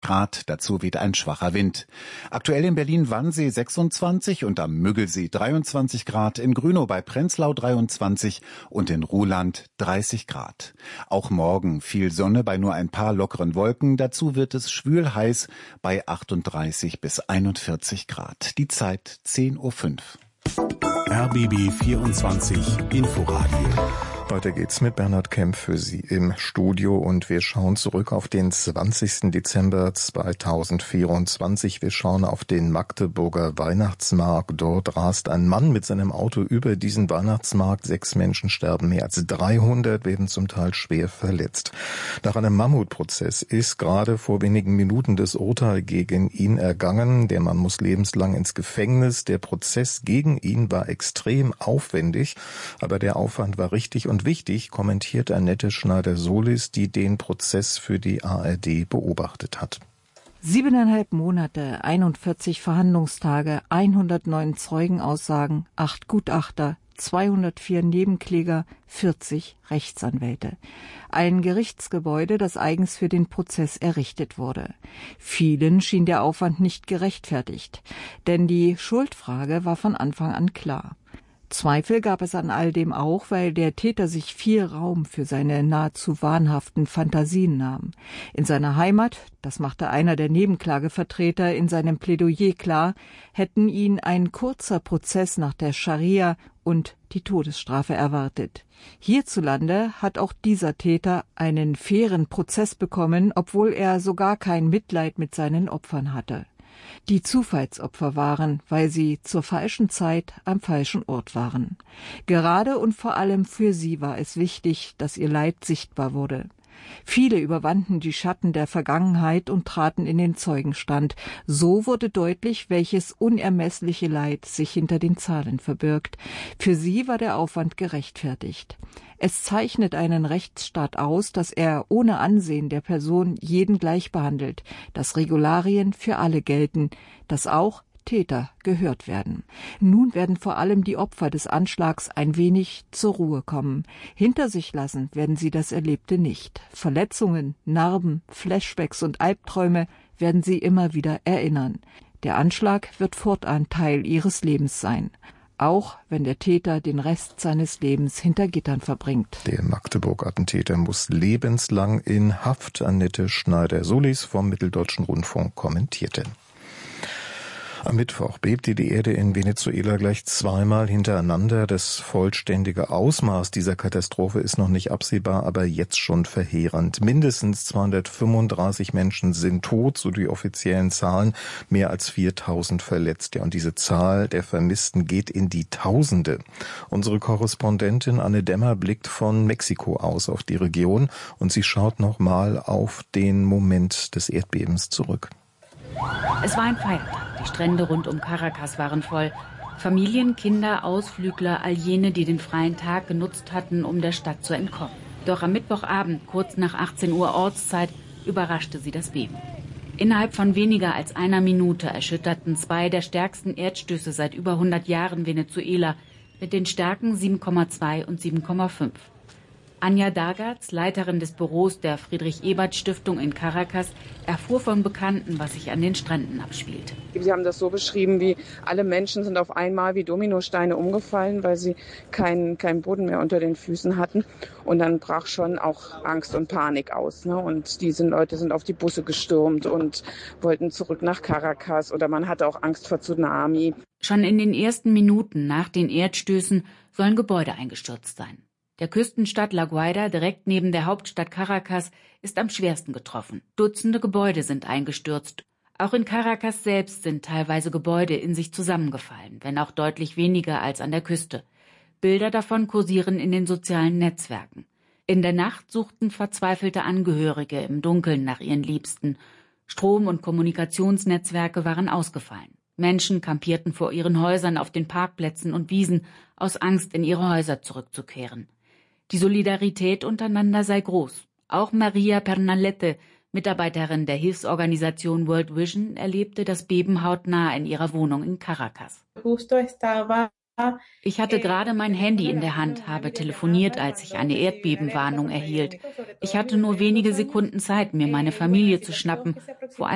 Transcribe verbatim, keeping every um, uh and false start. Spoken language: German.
Grad, dazu weht ein schwacher Wind. Aktuell in Berlin-Wannsee sechsundzwanzig und am Müggelsee dreiundzwanzig Grad, in Grünow bei Prenzlau dreiundzwanzig und in Ruhland dreißig Grad. Auch morgen viel Sonne bei nur ein paar lockeren Wolken, dazu wird es schwül heiß bei achtunddreißig bis einundvierzig Grad. Die Zeit zehn Uhr fünf. R B B vierundzwanzig Inforadio. Weiter geht's mit Bernhard Kemp für Sie im Studio und wir schauen zurück auf den zwanzigsten Dezember zweitausendvierundzwanzig. Wir schauen auf den Magdeburger Weihnachtsmarkt. Dort rast ein Mann mit seinem Auto über diesen Weihnachtsmarkt. Sechs Menschen sterben, mehr als dreihundert werden zum Teil schwer verletzt. Nach einem Mammutprozess ist gerade vor wenigen Minuten das Urteil gegen ihn ergangen. Der Mann muss lebenslang ins Gefängnis. Der Prozess gegen ihn war extrem aufwendig, aber der Aufwand war richtig und wichtig, kommentiert Annette Schneider-Solis, die den Prozess für die A R D beobachtet hat. Siebeneinhalb Monate, einundvierzig Verhandlungstage, hundertneun Zeugenaussagen, acht Gutachter, zweihundertvier Nebenkläger, vierzig Rechtsanwälte. Ein Gerichtsgebäude, das eigens für den Prozess errichtet wurde. Vielen schien der Aufwand nicht gerechtfertigt, denn die Schuldfrage war von Anfang an klar. Zweifel gab es an all dem auch, weil der Täter sich viel Raum für seine nahezu wahnhaften Fantasien nahm. In seiner Heimat, das machte einer der Nebenklagevertreter in seinem Plädoyer klar, hätten ihn ein kurzer Prozess nach der Scharia und die Todesstrafe erwartet. Hierzulande hat auch dieser Täter einen fairen Prozess bekommen, obwohl er sogar kein Mitleid mit seinen Opfern hatte. Die Zufallsopfer waren, weil sie zur falschen Zeit am falschen Ort waren. Gerade und vor allem für sie war es wichtig, dass ihr Leid sichtbar wurde. Viele überwanden die Schatten der Vergangenheit und traten in den Zeugenstand. So wurde deutlich, welches unermessliche Leid sich hinter den Zahlen verbirgt. Für sie war der Aufwand gerechtfertigt. Es zeichnet einen Rechtsstaat aus, dass er ohne Ansehen der Person jeden gleich behandelt, dass Regularien für alle gelten, dass auch Täter gehört werden. Nun werden vor allem die Opfer des Anschlags ein wenig zur Ruhe kommen. Hinter sich lassen werden sie das Erlebte nicht. Verletzungen, Narben, Flashbacks und Albträume werden sie immer wieder erinnern. Der Anschlag wird fortan Teil ihres Lebens sein. Auch wenn der Täter den Rest seines Lebens hinter Gittern verbringt. Der Magdeburg-Attentäter muss lebenslang in Haft. Annette Schneider-Solis vom Mitteldeutschen Rundfunk kommentierte. Am Mittwoch bebte die Erde in Venezuela gleich zweimal hintereinander. Das vollständige Ausmaß dieser Katastrophe ist noch nicht absehbar, aber jetzt schon verheerend. Mindestens zweihundertfünfunddreißig Menschen sind tot, so die offiziellen Zahlen, mehr als viertausend verletzt. Ja, und diese Zahl der Vermissten geht in die Tausende. Unsere Korrespondentin Anne Dämmer blickt von Mexiko aus auf die Region und sie schaut nochmal auf den Moment des Erdbebens zurück. Es war ein Feiertag. Die Strände rund um Caracas waren voll. Familien, Kinder, Ausflügler, all jene, die den freien Tag genutzt hatten, um der Stadt zu entkommen. Doch am Mittwochabend, kurz nach achtzehn Uhr Ortszeit, überraschte sie das Beben. Innerhalb von weniger als einer Minute erschütterten zwei der stärksten Erdstöße seit über hundert Jahren Venezuela mit den Stärken sieben Komma zwei und sieben Komma fünf. Anja Dagatz, Leiterin des Büros der Friedrich-Ebert-Stiftung in Caracas, erfuhr von Bekannten, was sich an den Stränden abspielte. Sie haben das so beschrieben, wie alle Menschen sind auf einmal wie Dominosteine umgefallen, weil sie keinen keinen Boden mehr unter den Füßen hatten. Und dann brach schon auch Angst und Panik aus. Ne? Und diese Leute sind auf die Busse gestürmt und wollten zurück nach Caracas. Oder man hatte auch Angst vor Tsunami. Schon in den ersten Minuten nach den Erdstößen sollen Gebäude eingestürzt sein. Der Küstenstadt La Guaira, direkt neben der Hauptstadt Caracas, ist am schwersten getroffen. Dutzende Gebäude sind eingestürzt. Auch in Caracas selbst sind teilweise Gebäude in sich zusammengefallen, wenn auch deutlich weniger als an der Küste. Bilder davon kursieren in den sozialen Netzwerken. In der Nacht suchten verzweifelte Angehörige im Dunkeln nach ihren Liebsten. Strom- und Kommunikationsnetzwerke waren ausgefallen. Menschen kampierten vor ihren Häusern auf den Parkplätzen und Wiesen, aus Angst, in ihre Häuser zurückzukehren. Die Solidarität untereinander sei groß. Auch Maria Pernalete, Mitarbeiterin der Hilfsorganisation World Vision, erlebte das Beben hautnah in ihrer Wohnung in Caracas. Ich hatte gerade mein Handy in der Hand, habe telefoniert, als ich eine Erdbebenwarnung erhielt. Ich hatte nur wenige Sekunden Zeit, mir meine Familie zu schnappen, vor